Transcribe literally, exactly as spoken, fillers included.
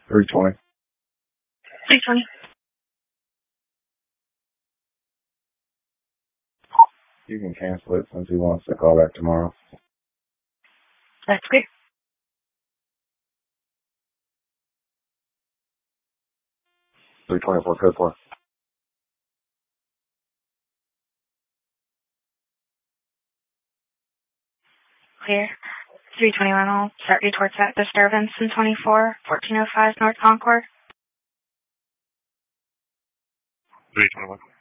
three twenty. three twenty. You can cancel it since he wants to call back tomorrow. That's good. three twenty-four, code four. Clear. three twenty-one will start you towards that disturbance in twenty-four, fourteen oh five North Concord. three twenty-one.